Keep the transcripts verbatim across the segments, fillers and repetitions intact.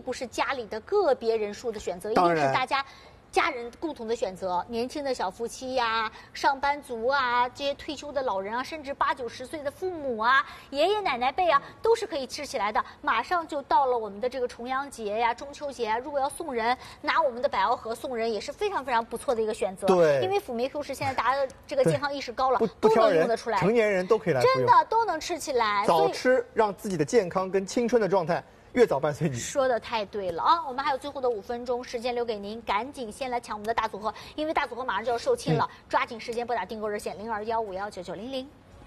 不是家里的个别人数的选择，一定是大家。家人共同的选择，年轻的小夫妻呀、啊、上班族啊、这些退休的老人啊，甚至八九十岁的父母啊、爷爷奶奶辈啊，都是可以吃起来的。马上就到了我们的这个重阳节呀、中秋节啊，如果要送人，拿我们的百奥盒送人也是非常非常不错的一个选择。 对， 因为辅酶 Q 十现在大家的这个健康意识高了， 都能用得出来， 成年人都可以来， 真的都能吃起来。 早吃，让自己的健康跟青春的状态越早伴随你。 说的太对了啊！我们还有最后的五分钟时间留给您，赶紧先来抢我们的大组合，因为大组合马上就要售罄了，嗯、抓紧时间拨打订购热线零二幺五幺九九零零。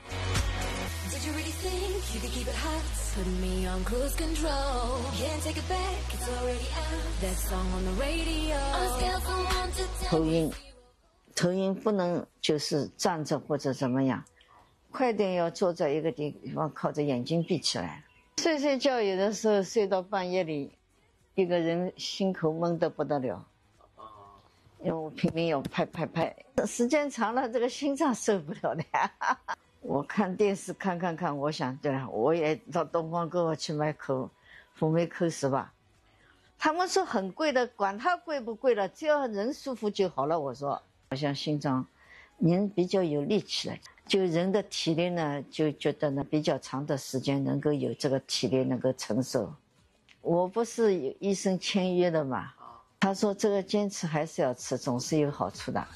头晕，头晕不能就是站着或者怎么样，快点要坐在一个地方，靠着眼睛闭起来。睡睡觉有的时候睡到半夜里，一个人心口闷得不得了，因为我拼命要拍拍拍，时间长了这个心脏受不了的呀。我看电视看看看，我想对了，我也到东方购物去买口辅酶 Q 十吧。他们说很贵的，管它贵不贵了，只要人舒服就好了。我说好像心脏人比较有力气了，就人的体力呢，就觉得呢比较长的时间能够有这个体力能够承受。我不是有医生签约的嘛，他说这个坚持还是要吃，总是有好处的。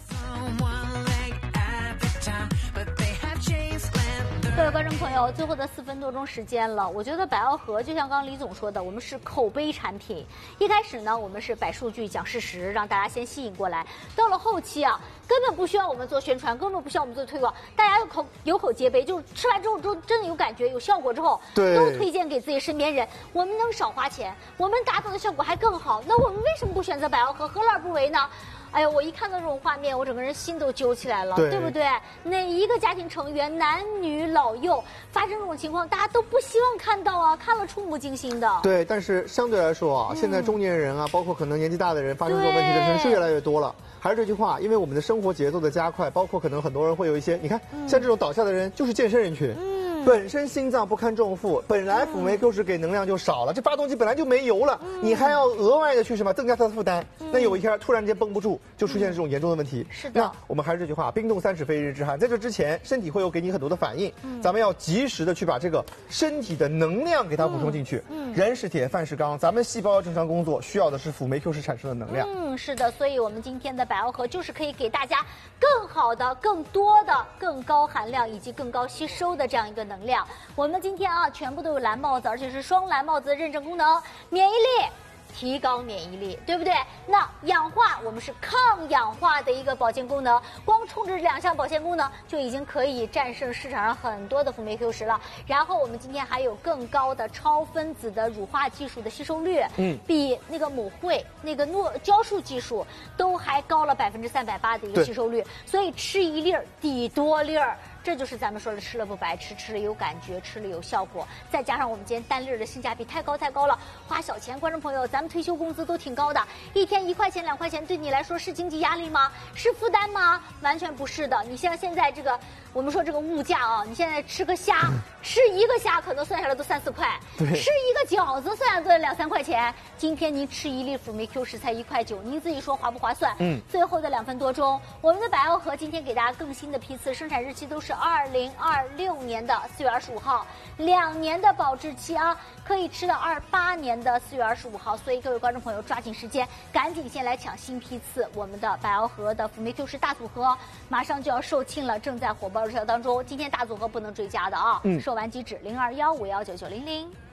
各位观众朋友，最后的四分多钟时间了，我觉得百奥盒就像刚刚李总说的，我们是口碑产品。一开始呢，我们是摆数据、讲事实，让大家先吸引过来。到了后期啊，根本不需要我们做宣传，根本不需要我们做推广，大家有口有口皆碑，就是吃完之后之后真的有感觉、有效果之后， 对， 都推荐给自己身边人。我们能少花钱，我们达到的效果还更好，那我们为什么不选择百奥盒？何乐而不为呢？哎呀，我一看到这种画面，我整个人心都揪起来了， 对, 对不对？哪一个家庭成员，男女老幼发生这种情况，大家都不希望看到啊，看了触目惊心的。 对，但是相对来说啊，嗯、现在中年人啊，包括可能年纪大的人，发生这种问题的人是越来越多了。还是这句话，因为我们的生活节奏的加快，包括可能很多人会有一些，你看，嗯、像这种倒下的人，就是健身人群。嗯本身心脏不堪重负，本来辅酶 Q 十给能量就少了，这发动机本来就没油了，嗯、你还要额外的去什么增加它的负担，嗯、那有一天突然间绷不住，就出现这种严重的问题。 是的。 那我们还是这句话，冰冻三尺非一日之寒，在这之前，身体会有给你很多的反应，嗯、咱们要及时的去把这个身体的能量给它补充进去。嗯，人是铁，饭是钢，咱们细胞要正常工作，需要的是辅酶 Q 十产生的能量。 嗯，是的，所以我们今天的百奥盒就是可以给大家更好的、更多的、更高含量以及更高吸收的这样一个能量。我们今天啊，全部都有蓝帽子，而且是双蓝帽子的认证功能，免疫力。提高免疫力，对不对？那氧化，我们是抗氧化的一个保健功能，光冲着两项保健功能就已经可以战胜市场上很多的辅酶 Q 十了。然后我们今天还有更高的超分子的乳化技术的吸收率，嗯，比那个母会那个诺胶束技术都还高了百分之三百八的一个吸收率，所以吃一粒儿抵多粒儿。这就是咱们说的吃了不白吃，吃了有感觉，吃了有效果，再加上我们今天单粒的性价比太高太高了，花小钱，观众朋友，咱们退休工资都挺高的，一天一块钱两块钱，对你来说是经济压力吗？是负担吗？完全不是的。你像现在这个，我们说这个物价啊，你现在吃个虾，嗯、吃一个虾可能算下来都三四块，吃一个饺子算下来都两三块钱。今天您吃一粒辅酶 Q 十才一块九，您自己说划不划算？嗯。最后的两分多钟，我们的百奥盒今天给大家更新的批次，生产日期都是二零二六年的四月二十五号，两年的保质期啊，可以吃到二八年的四月二十五号。所以各位观众朋友，抓紧时间，赶紧先来抢新批次，我们的百奥盒的辅酶 Q 十大组合马上就要售罄了，正在火爆热销当中。今天大组合不能追加的啊，嗯、售完即止，零二幺五幺九九零零。